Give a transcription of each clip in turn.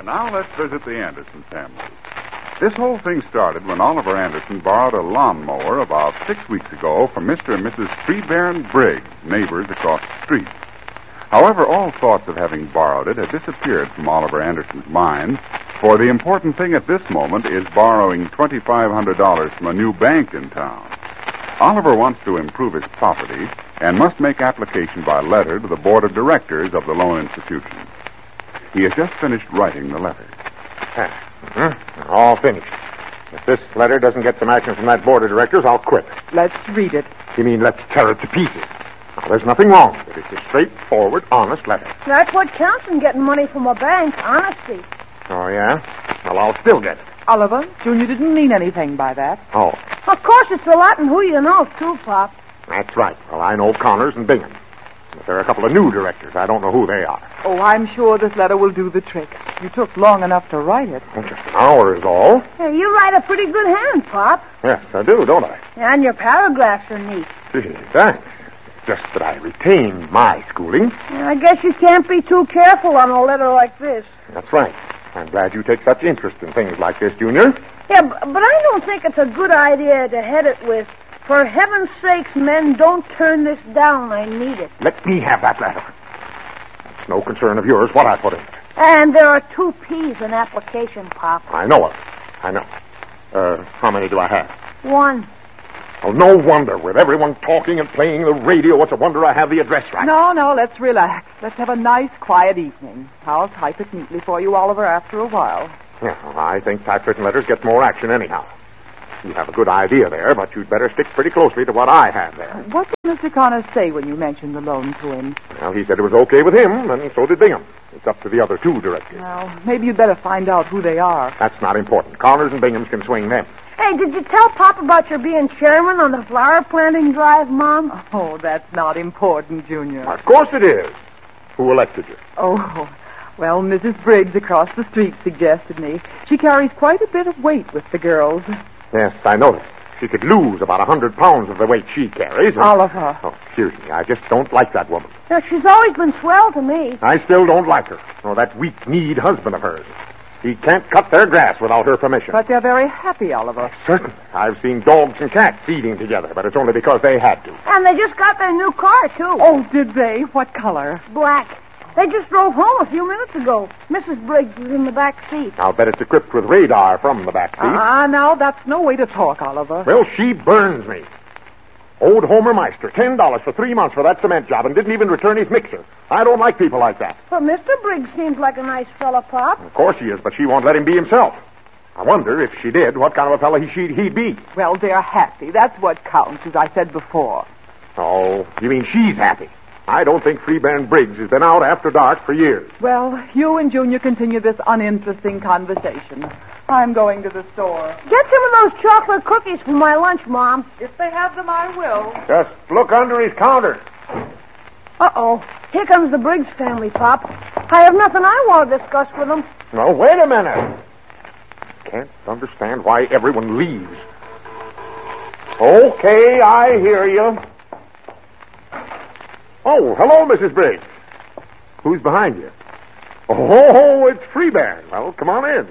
And now let's visit the Anderson family. This whole thing started when Oliver Anderson borrowed a lawnmower about 6 weeks ago from Mr. and Mrs. Freebairn Briggs, neighbors across the street. However, all thoughts of having borrowed it had disappeared from Oliver Anderson's mind, for the important thing at this moment is borrowing $2,500 from a new bank in town. Oliver wants to improve his property and must make application by letter to the board of directors of the loan institution. He has just finished writing the letter. All finished. If this letter doesn't get some action from that board of directors, I'll quit. Let's read it. You mean let's tear it to pieces? Now, there's nothing wrong with it. It's a straightforward, honest letter. That's what counts in getting money from a bank, honesty. Oh, yeah? Well, I'll still get it. Oliver, Junior didn't mean anything by that. Oh, Of course, it's a lot in who you know, too, Pop. that's right. Well, I know Connors and Bingham. But there are a couple of new directors. I don't know who they are. Oh, I'm sure this letter will do the trick. You took long enough to write it. Well, just an hour is all. Hey, you write a pretty good hand, Pop. Yes, I do, don't I? And your paragraphs are neat. Gee, thanks. Just that I retained my schooling. I guess you can't be too careful on a letter like this. That's right. I'm glad you take such interest in things like this, Junior. Yeah, but I don't think it's a good idea to head it with, "For heaven's sakes, men, don't turn this down. I need it." Let me have that letter. It's no concern of yours what I put in it. And there are 2 P's in application, Pop. I know it. I know. How many do I have? 1. Well, no wonder. With everyone talking and playing the radio, it's a wonder I have the address right. No, let's relax. Let's have a nice, quiet evening. I'll type it neatly for you, Oliver, after a while. Yeah, well, I think typewritten letters get more action anyhow. You have a good idea there, but you'd better stick pretty closely to what I have there. What did Mr. Connors say when you mentioned the loan to him? Well, he said it was okay with him, and so did Bingham. It's up to the other 2 directors. Well, maybe you'd better find out who they are. That's not important. Connors and Bingham can swing them. Hey, did you tell Pop about your being chairman on the flower planting drive, Mom? Oh, that's not important, Junior. Of course it is. Who elected you? Oh, well, Mrs. Briggs across the street suggested me. She carries quite a bit of weight with the girls. Yes, I noticed. She could lose about 100 pounds of the weight she carries. And... Oliver. Oh, excuse me. I just don't like that woman. Now, she's always been swell to me. I still don't like her. Nor that weak-kneed husband of hers. He can't cut their grass without her permission. But they're very happy, Oliver. Certainly. I've seen dogs and cats eating together, but it's only because they had to. And they just got their new car, too. Oh, did they? What color? Black. They just drove home a few minutes ago. Mrs. Briggs is in the back seat. I'll bet it's equipped with radar from the back seat. Now, that's no way to talk, Oliver. Well, she burns me. Old Homer Meister, $10 for 3 months for that cement job and didn't even return his mixer. I don't like people like that. But Mr. Briggs seems like a nice fella, Pop. Of course he is, but she won't let him be himself. I wonder if she did, what kind of a fellow he'd be. Well, they're happy. That's what counts, as I said before. Oh, you mean she's happy? I don't think Freebairn Briggs has been out after dark for years. Well, you and Junior continue this uninteresting conversation. I'm going to the store. Get some of those chocolate cookies for my lunch, Mom. If they have them, I will. Just look under his counter. Uh-oh. Here comes the Briggs family, Pop. I have nothing I want to discuss with them. No, wait a minute. Can't understand why everyone leaves. Okay, I hear you. Oh, hello, Mrs. Briggs. Who's behind you? Oh, it's Freebairn. Well, come on in.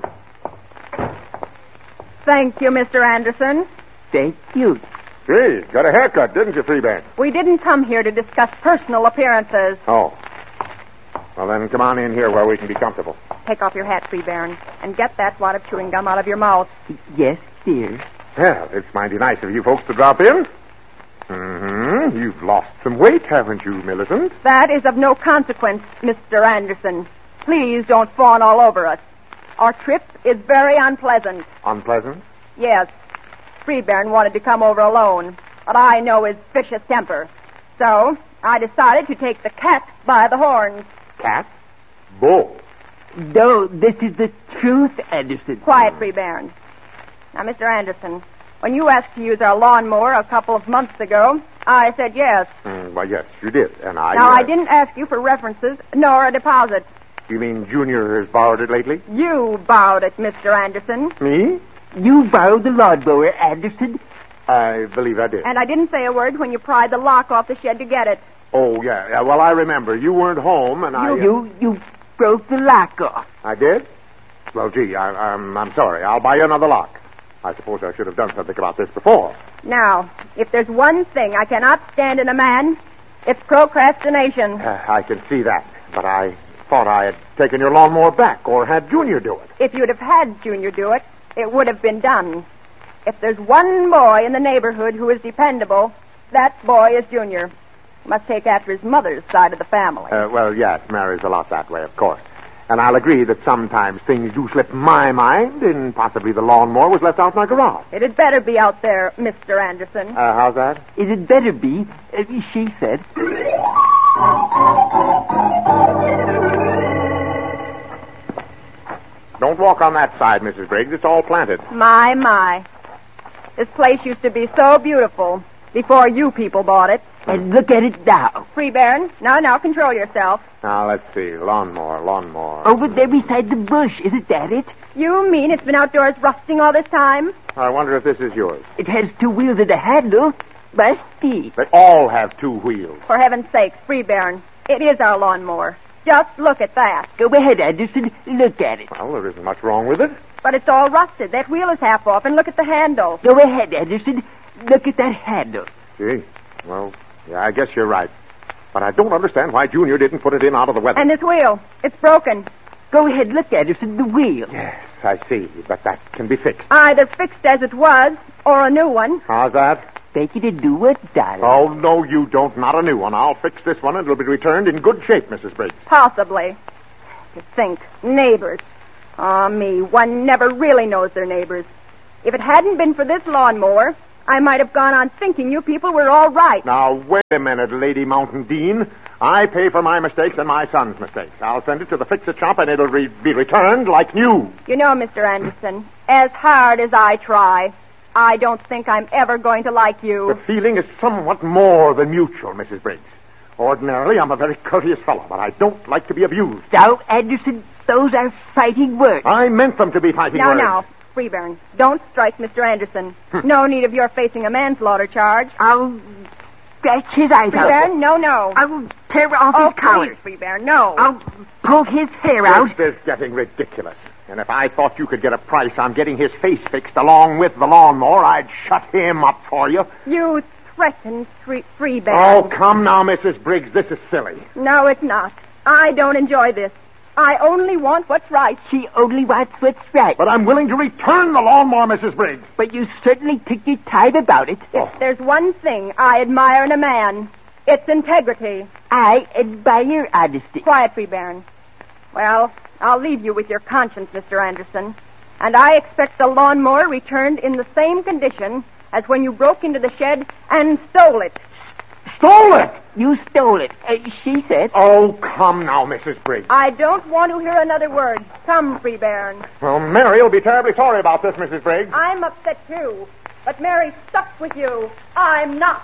Thank you, Mr. Anderson. Thank you. Gee, got a haircut, didn't you, Freebairn? We didn't come here to discuss personal appearances. Oh. Well, then come on in here where we can be comfortable. Take off your hat, Freebairn, and get that wad of chewing gum out of your mouth. Yes, dear. Well, it's mighty nice of you folks to drop in. You've lost some weight, haven't you, Millicent? That is of no consequence, Mr. Anderson. Please don't fawn all over us. Our trip is very unpleasant. Unpleasant? Yes. Freebairn wanted to come over alone, but I know his vicious temper. So I decided to take the cat by the horns. Cat? Bull. No, this is the truth, Anderson. Quiet, Freebairn. Now, Mr. Anderson, when you asked to use our lawnmower a couple of months ago, I said yes. Well, yes, you did, and I... Now, I didn't ask you for references nor a deposit. You mean Junior has borrowed it lately? You borrowed it, Mr. Anderson. Me? You borrowed the lawnmower, Anderson? I believe I did. And I didn't say a word when you pried the lock off the shed to get it. Oh, yeah. Well, I remember. You weren't home, and You broke the lock off. I did? Well, gee, I'm sorry. I'll buy you another lock. I suppose I should have done something about this before. Now, if there's one thing I cannot stand in a man, it's procrastination. I can see that, but I thought I had taken your lawnmower back or had Junior do it. If you'd have had Junior do it, it would have been done. If there's one boy in the neighborhood who is dependable, that boy is Junior. He must take after his mother's side of the family. Well, yes, Mary's a lot that way, of course. And I'll agree that sometimes things do slip my mind, and possibly the lawnmower was left out in our garage. It had better be out there, Mr. Anderson. How's that? It had better be, she said. Don't walk on that side, Mrs. Briggs. It's all planted. My. This place used to be so beautiful before you people bought it. And look at it now. Free Baron, now, control yourself. Now, let's see. Lawnmower. Over there beside the bush. Isn't that it? You mean it's been outdoors rusting all this time? I wonder if this is yours. It has 2 wheels and a handle. Must be. They all have 2 wheels. For heaven's sake, Free Baron, it is our lawnmower. Just look at that. Go ahead, Anderson. Look at it. Well, there isn't much wrong with it. But it's all rusted. That wheel is half off, and look at the handle. Go ahead, Anderson. Look at that handle. Gee, well, yeah, I guess you're right. But I don't understand why Junior didn't put it in out of the weather. And this wheel, it's broken. Go ahead, look, Anderson, the wheel. Yes, I see. But that can be fixed. Either fixed as it was, or a new one. How's that? Take it and do what, darling? Oh, no, you don't. Not a new one. I'll fix this one, and it'll be returned in good shape, Mrs. Briggs. Possibly. To think, neighbors. Ah, me, one never really knows their neighbors. If it hadn't been for this lawnmower, I might have gone on thinking you people were all right. Now, wait a minute, Lady Mountain Dean. I pay for my mistakes and my son's mistakes. I'll send it to the fix-it shop, and it'll be returned like new. You know, Mr. Anderson, as hard as I try, I don't think I'm ever going to like you. The feeling is somewhat more than mutual, Mrs. Briggs. Ordinarily, I'm a very courteous fellow, but I don't like to be abused. Now, Anderson, those are fighting words. I meant them to be fighting words. Now, Free Baron, don't strike Mr. Anderson. No need of your facing a manslaughter charge. I'll scratch his eyes Free out. Baron, no. I'll tear off his collar. Please, Free Baron, no. I'll pull his hair out. This is getting ridiculous. And if I thought you could get a price on getting his face fixed along with the lawnmower, I'd shut him up for you. You threaten Free Baron. Oh, come now, Mrs. Briggs. This is silly. No, it's not. I don't enjoy this. I only want what's right. She only wants what's right. But I'm willing to return the lawnmower, Mrs. Briggs. But you certainly took your time about it. Oh. If there's one thing I admire in a man, it's integrity. I admire honesty. Quiet, Free Baron. Well, I'll leave you with your conscience, Mr. Anderson. And I expect the lawnmower returned in the same condition as when you broke into the shed and stole it. Stole it! You stole it, she said. Oh, come now, Mrs. Briggs. I don't want to hear another word. Come, Free Baron. Well, Mary will be terribly sorry about this, Mrs. Briggs. I'm upset, too. But Mary's stuck with you. I'm not.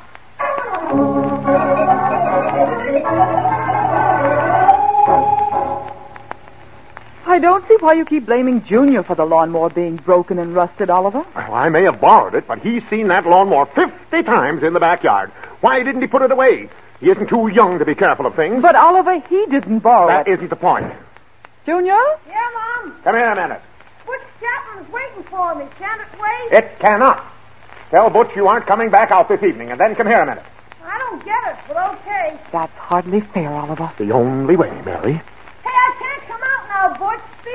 I don't see why you keep blaming Junior for the lawnmower being broken and rusted, Oliver. Well, I may have borrowed it, but he's seen that lawnmower 50 times in the backyard. Why didn't he put it away? He isn't too young to be careful of things. But, Oliver, he didn't borrow That it. isn't the point. Junior? Yeah, Mom. Come here a minute. Butch Chapman's waiting for me. Can't it wait? It cannot. Tell Butch you aren't coming back out this evening, and then come here a minute. I don't get it, but okay. That's hardly fair, Oliver. The only way, Mary. Hey, I can't come out now, Butch. See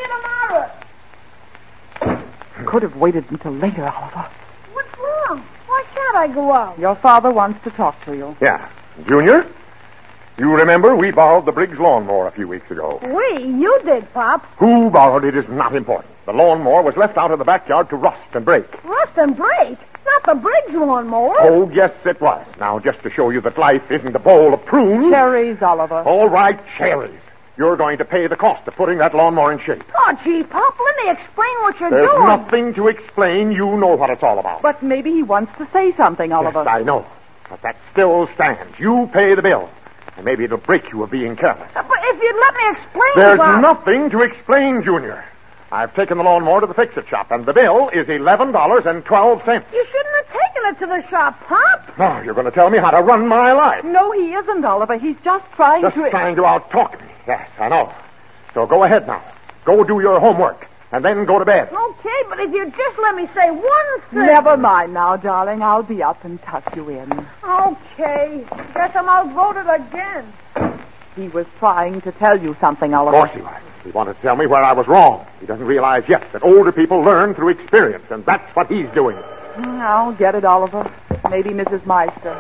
you tomorrow. Could have waited until later, Oliver. What's wrong? Why can't I go out? Your father wants to talk to you. Yeah. Junior, you remember we borrowed the Briggs lawnmower a few weeks ago. You did, Pop. Who borrowed it is not important. The lawnmower was left out in the backyard to rust and break. Rust and break? Not the Briggs lawnmower. Oh, yes, it was. Now, just to show you that life isn't a bowl of prunes. Cherries, Oliver. All right, cherries. You're going to pay the cost of putting that lawnmower in shape. Oh, gee, Pop, let me explain what you're There's doing. nothing to explain. You know what it's all about. But maybe he wants to say something, Oliver. Yes, I know. But that still stands. You pay the bill. And maybe it'll break you of being careless. But if you'd let me explain, There's Pop. nothing to explain, Junior. I've taken the lawnmower to the fix-it shop, and the bill is $11.12. You shouldn't have taken it to the shop, Pop. Now, you're going to tell me how to run my life. No, he isn't, Oliver. He's just trying Just to... trying to out-talk me. Yes, I know. So go ahead now. Go do your homework. and then go to bed. Okay, but if you just let me say one thing. Never mind now, darling. I'll be up and tuck you in. Okay. Guess I'm outvoted again. He was trying to tell you something, Of Oliver. course he was. He wanted to tell me where I was wrong. He doesn't realize yet that older people learn through experience, and that's what he's doing. I'll get it, Oliver. Maybe Mrs. Meister.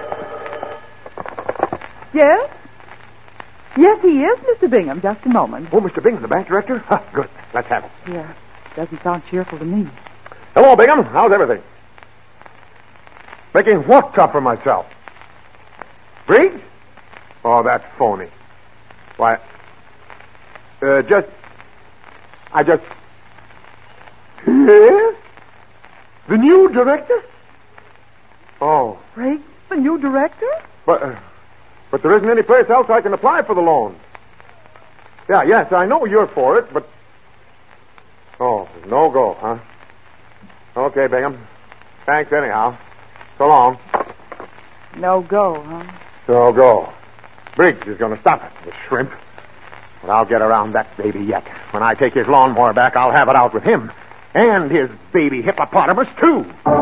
Yes? Yes, he is, Mr. Bingham. Just a moment. Oh, Mr. Bingham, the bank director? Huh, good. Let's have it. Yeah, doesn't sound cheerful to me. Hello, Bingham. How's everything? Making what tough for myself? Briggs? Oh, that's phony. Why, Yes? The new director? Oh. Briggs, the new director? But there isn't any place else I can apply for the loan. Yeah, yes, I know you're for it, but... Oh, no go, huh? Okay, Bingham. Thanks anyhow. So long. No go, huh? So go. Briggs is going to stop it, the shrimp. But I'll get around that baby yet. When I take his lawnmower back, I'll have it out with him. And his baby hippopotamus, too.